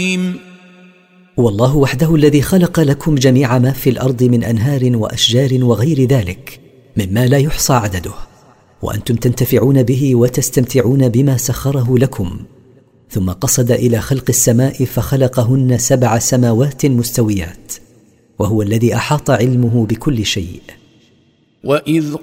والله وحده الذي خلق لكم جميع ما في الأرض من أنهار وأشجار وغير ذلك مما لا يحصى عدده، وأنتم تنتفعون به وتستمتعون بما سخره لكم. ثم قصد إلى خلق السماء فخلقهن 7 سماوات مستويات، وهو الذي أحاط علمه بكل شيء. وإذ